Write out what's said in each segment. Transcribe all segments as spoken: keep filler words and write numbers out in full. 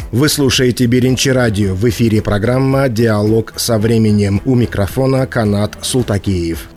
Вы слушаете Беренчи радио. В эфире программа «Диалог со временем». У микрофона Канат Султакиев.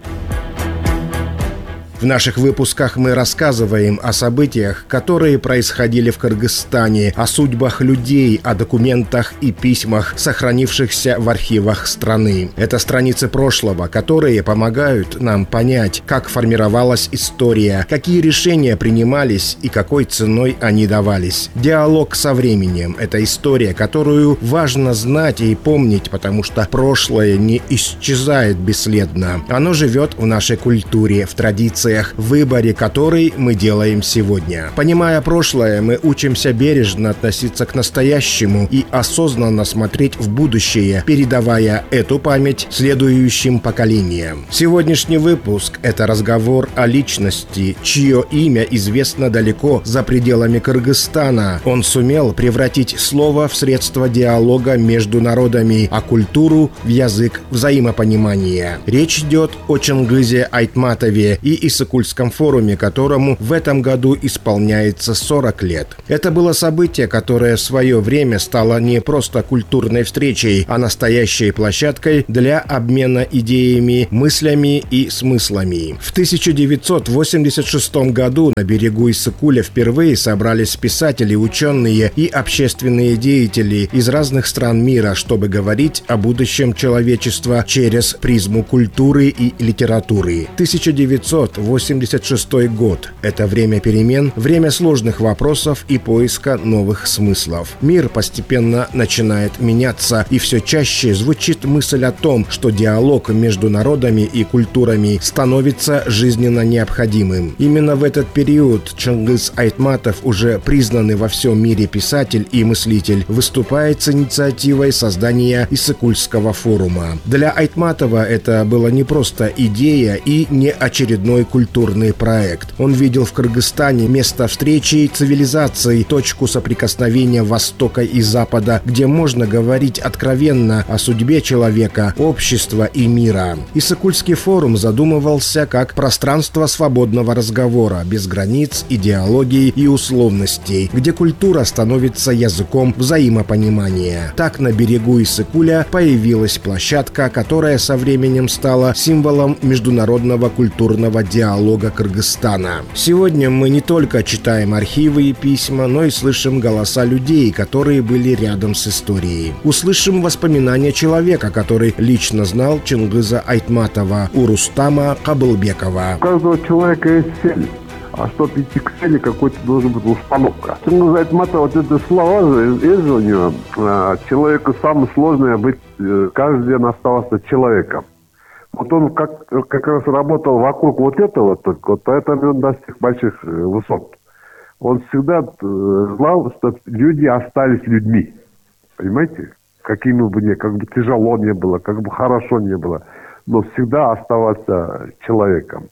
В наших выпусках мы рассказываем о событиях, которые происходили в Кыргызстане, о судьбах людей, о документах и письмах, сохранившихся в архивах страны. Это страницы прошлого, которые помогают нам понять, как формировалась история, какие решения принимались и какой ценой они давались. Диалог со временем – это история, которую важно знать и помнить, потому что прошлое не исчезает бесследно. Оно живет в нашей культуре, в традициях, в выборе, который мы делаем сегодня. Понимая прошлое, мы учимся бережно относиться к настоящему и осознанно смотреть в будущее, передавая эту память следующим поколениям. Сегодняшний выпуск – это разговор о личности, чье имя известно далеко за пределами Кыргызстана. Он сумел превратить слово в средство диалога между народами, а культуру в язык взаимопонимания. Речь идет о Чингизе Айтматове и Исыкульском форуме, которому в этом году исполняется сорок лет. Это было событие, которое в свое время стало не просто культурной встречей, а настоящей площадкой для обмена идеями, мыслями и смыслами. В тысяча девятьсот восемьдесят шестом году на берегу Исыкуля впервые собрались писатели, ученые и общественные деятели из разных стран мира, чтобы говорить о будущем человечества через призму культуры и литературы. тысяча девятьсот восемьдесят шестой год. Это время перемен, время сложных вопросов и поиска новых смыслов. Мир постепенно начинает меняться, и все чаще звучит мысль о том, что диалог между народами и культурами становится жизненно необходимым. Именно в этот период Чингиз Айтматов, уже признанный во всем мире писатель и мыслитель, выступает с инициативой создания Исыкульского форума. Для Айтматова это была не просто идея и не очередной культурный проект. Он видел в Кыргызстане место встречи цивилизаций, точку соприкосновения Востока и Запада, где можно говорить откровенно о судьбе человека, общества и мира. Исыкульский форум задумывался как пространство свободного разговора, без границ, идеологий и условностей, где культура становится языком взаимопонимания. Так на берегу Исыкуля появилась площадка, которая со временем стала символом международного культурного диалога Кыргызстана. Сегодня мы не только читаем архивы и письма, но и слышим голоса людей, которые были рядом с историей. Услышим воспоминания человека, который лично знал Чингиза Айтматова, Урустама Кабылбекова. У каждого человека есть цель. А чтобы идти к цели, какой-то должен быть установка. Чингиз Айтматов, вот это слова же, есть же у него. Человеку самое сложное быть, каждый день оставаться человеком. Вот он как, как раз работал вокруг вот этого только, вот поэтому он достиг больших высот. Он всегда знал, что люди остались людьми. Понимаете? Какими бы ни, как бы тяжело не было, как бы хорошо не было, но всегда оставаться человеком.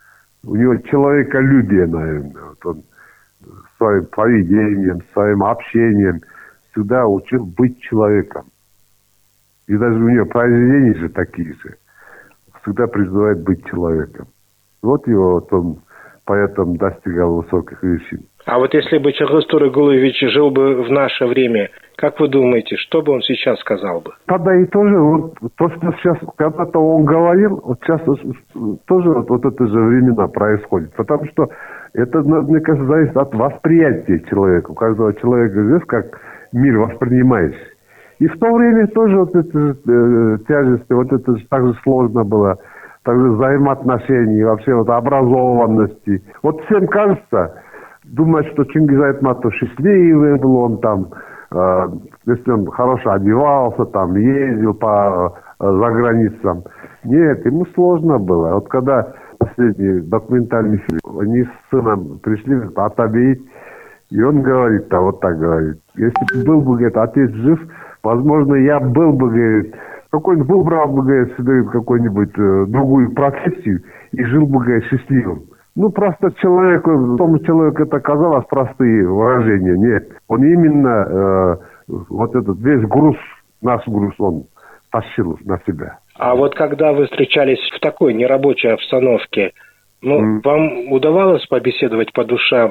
У него человеколюбие, наверное. Вот он своим поведением, своим общением всегда учил быть человеком. И даже у него произведения же такие же. Всегда призывает быть человеком. Вот его, вот он поэтому достигал высоких вершин. А вот если бы Чингиз Турегалиевич жил бы в наше время, как вы думаете, что бы он сейчас сказал бы? Тогда и тоже, вот то, что сейчас, когда-то он говорил, вот сейчас тоже вот, вот это же времена происходит. Потому что это, мне кажется, зависит от восприятия человека. У каждого человека здесь как мир воспринимаешь. И в то время тоже вот это же э, тяжесть, вот это же так же сложно было, также взаимоотношения, вообще вот образованности. Вот всем кажется, думать, что Чингиз Айтматов счастливый был, он там, э, если он хорошо одевался, там ездил по э, за границам. Нет, ему сложно было. Вот когда последний документальный фильм, они с сыном пришли отобедить, и он говорит, а вот так говорит, если был бы, говорит, отец жив, возможно, я был бы, говорит, какой-нибудь, выбрал бы, говорит, сюда какую-нибудь э, другую профессию и жил бы, говорит, счастливым. Ну, просто человеку, тому человеку это казалось простые выражения. Нет, он именно э, вот этот весь груз, наш груз, он тащил на себя. А вот когда вы встречались в такой нерабочей обстановке, ну, mm. вам удавалось побеседовать по душам,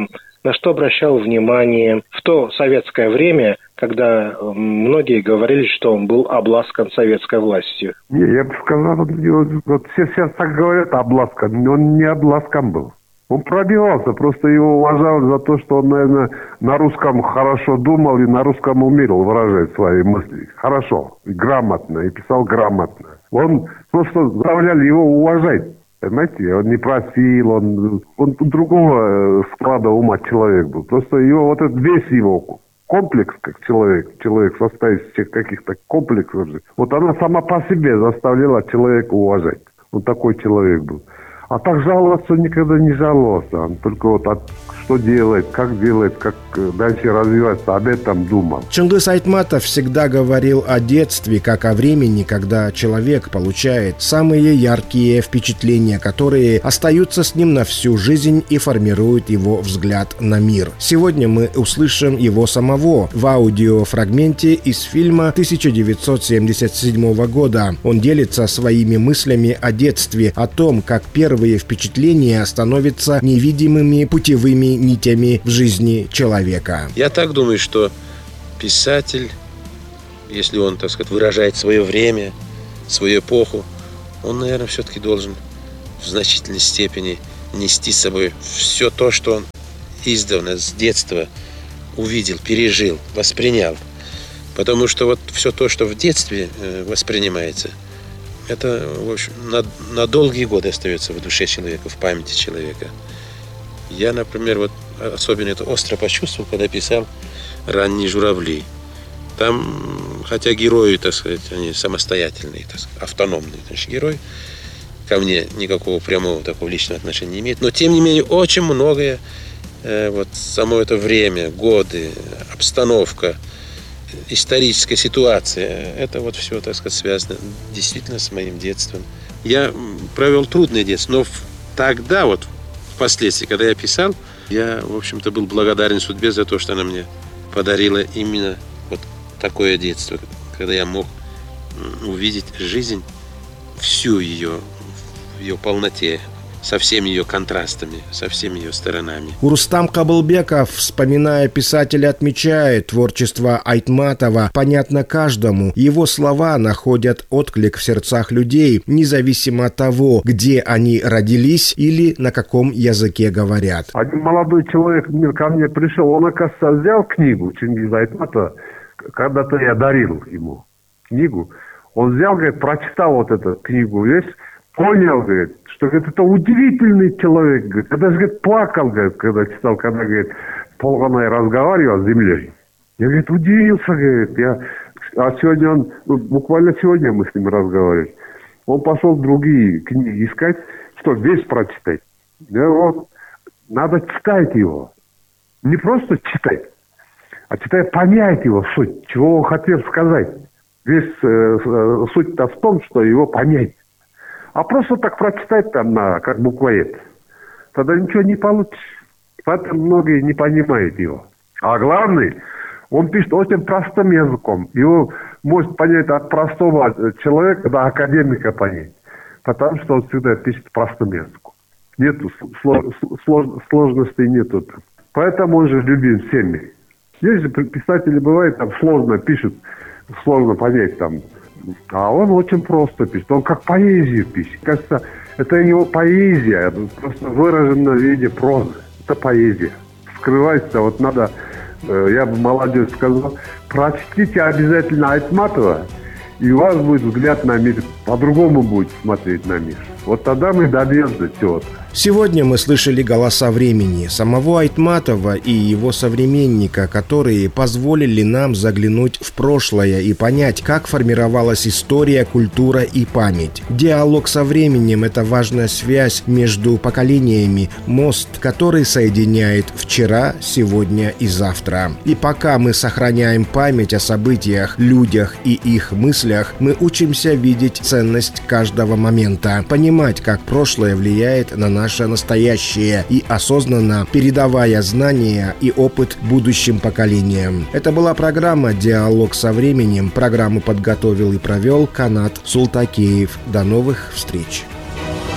на что обращал внимание в то советское время, когда многие говорили, что он был обласкан советской властью? Не, я бы сказал, вот все сейчас так говорят, обласкан, он не обласкан был. Он пробивался, просто его уважали за то, что он, наверное, на русском хорошо думал и на русском умел выражать свои мысли. Хорошо, и грамотно, и писал грамотно. Он просто заставляли его уважать, понимаете? Он не просил, он, он другого склада ума человек был. Просто его, вот этот весь его комплекс, как человек, человек состоит из всех каких-то комплексов, вот она сама по себе заставляла человека уважать. Он такой человек был. А так жаловаться никогда не жаловался. Он только вот от, что делать, как делать, как дальше развиваться, об этом думал. Чингис Айтматов всегда говорил о детстве, как о времени, когда человек получает самые яркие впечатления, которые остаются с ним на всю жизнь и формируют его взгляд на мир. Сегодня мы услышим его самого в аудиофрагменте из фильма тысяча девятьсот семьдесят седьмого года. Он делится своими мыслями о детстве, о том, как первые впечатления становятся невидимыми путевыми нитями в жизни человека. Я так думаю, что писатель, если он, так сказать, выражает свое время, свою эпоху, он, наверное, все-таки должен в значительной степени нести с собой все то, что он издавна, с детства увидел, пережил, воспринял. Потому что вот все то, что в детстве воспринимается, это, в общем, на, на долгие годы остается в душе человека, в памяти человека. Я, например, вот особенно это остро почувствовал, когда писал «Ранние журавли». Там, хотя герои, так сказать, они самостоятельные, так сказать, автономные, значит, герой ко мне никакого прямого такого личного отношения не имеет. Но, тем не менее, очень многое, э, вот само это время, годы, обстановка, историческая ситуация, это вот все, так сказать, связано действительно с моим детством. Я провел трудное детство, но тогда вот, впоследствии, когда я писал, я, в общем-то, был благодарен судьбе за то, что она мне подарила именно вот такое детство, когда я мог увидеть жизнь, всю ее, в ее полноте, со всеми ее контрастами, со всеми ее сторонами. Урустам Кабылбеков, вспоминая писателя, отмечает: творчество Айтматова понятно каждому. Его слова находят отклик в сердцах людей, независимо от того, где они родились или на каком языке говорят. Один молодой человек ко мне пришел, он, оказывается, взял книгу Чингиза Айтматова, когда-то я дарил ему книгу. Он взял, говорит, прочитал вот эту книгу весь, понял, говорит, что, говорит, это удивительный человек, говорит. Я даже, говорит, плакал, говорит, когда читал, когда, говорит, Толгонай разговаривал с землей. Я, говорит, удивился, говорит, я... А сегодня он, буквально сегодня мы с ним разговаривали. Он пошел другие книги искать, что весь прочитать. Да вот, надо читать его. Не просто читать, а читать, понять его суть, чего он хотел сказать. Весь э, суть-то в том, что его понять. А просто так прочитать там, на, как буквоед, тогда ничего не получишь. Поэтому многие не понимают его. А главное, он пишет очень простым языком. Его может понять от простого человека до академика понять. Потому что он всегда пишет простым языком. Нету слож, слож, сложностей нету там. Поэтому он же любим всеми. Есть же писатели, бывает, там сложно пишут, сложно понять там. А он очень просто пишет. Он как поэзию пишет. Кажется, это его поэзия, просто выражена в виде прозы. Это поэзия. Скрывается, вот надо, я бы молодежь сказал, прочтите обязательно Айтматова, и у вас будет взгляд на мир. По-другому будет смотреть на мир. Вот тогда мы добьемся чего-то. Сегодня мы слышали голоса времени, самого Айтматова и его современника, которые позволили нам заглянуть в прошлое и понять, как формировалась история, культура и память. Диалог со временем – это важная связь между поколениями, мост, который соединяет вчера, сегодня и завтра. И пока мы сохраняем память о событиях, людях и их мыслях, мы учимся видеть ценность каждого момента, понимать, как прошлое влияет на наше настоящее и осознанно передавая знания и опыт будущим поколениям. Это была программа «Диалог со временем». Программу подготовил и провел Канат Султакеев. До новых встреч!